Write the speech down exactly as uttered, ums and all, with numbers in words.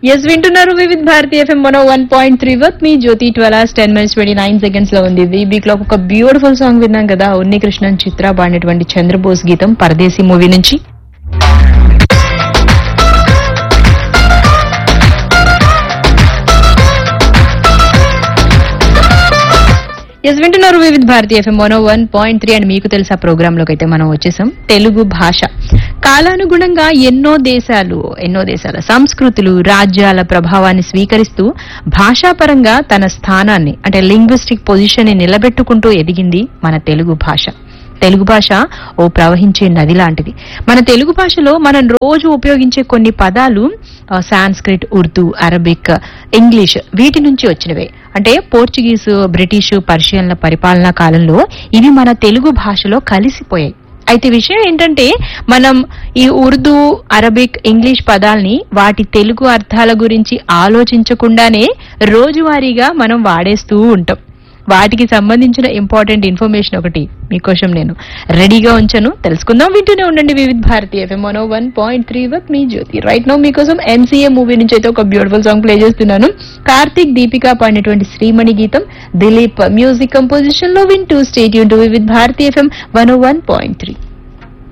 Yes వింటున్నారు వివిధ Bharati FM one one point three worth మీ జ్యోతి twelve hours ten minutes twenty nine seconds లో ఉంది week లో ఒక బ్యూటిఫుల్ సాంగ్ విన్నాం కదా ఉన్ని కృష్ణన్ చిత్ర పాడినటువంటి చంద్రబోస్ గీతం పరదేశీ మూవీ నుంచి. ఎస్ వింటున్నారు వివిధ Bharati FM one one point three and మీకు తెలుసా ప్రోగ్రామ్ లోకి అయితే మనం వచ్చేసాం. తెలుగు భాష కాలానుగుణంగా ఎన్నో దేశాలు ఎన్నో దేశాల సంస్కృతులు రాజ్యాల ప్రభావాన్ని స్వీకరిస్తూ భాషాపరంగా తన స్థానాన్ని అంటే లింగ్విస్టిక్ పొజిషన్ ని నిలబెట్టుకుంటూ ఎదిగింది మన తెలుగు భాష. తెలుగు భాష ఓ ప్రవహించే నది లాంటిది. మన తెలుగు భాషలో మనం రోజు ఉపయోగించే కొన్ని పదాలు సాంస్క్రిట్, ఉర్దూ, అరబిక్, ఇంగ్లీష్ వీటి నుంచి వచ్చినవే. అంటే పోర్చుగీసు, బ్రిటిషు, పర్షియన్ల పరిపాలనా కాలంలో ఇవి మన తెలుగు భాషలో కలిసిపోయాయి. అయితే విషయం ఏంటంటే మనం ఈ ఉర్దూ, అరబిక్, ఇంగ్లీష్ పదాల్ని వాటి తెలుగు అర్థాల గురించి ఆలోచించకుండానే రోజువారీగా మనం వాడేస్తూ ఉంటాం. వాటికి సంబంధించిన ఇంపార్టెంట్ ఇన్ఫర్మేషన్ ఒకటి మీకోసం నేను రెడీగా ఉంచాను, తెలుసుకుందాం. వింటూనే ఉండండి వివిధ Bharati FM one one point three with me Jyothi. Right now మీకోసం ఎంసీఏ మూవీ నుంచి అయితే ఒక బ్యూటిఫుల్ సాంగ్ ప్లే చేస్తున్నాను. కార్తిక్, దీపిక పాడినటువంటి శ్రీమణి గీతం దిలీప్ మ్యూజిక్ కంపోజిషన్ లో వింటూ స్టే ట్యూన్ టు వివిధ Bharati FM one one point three.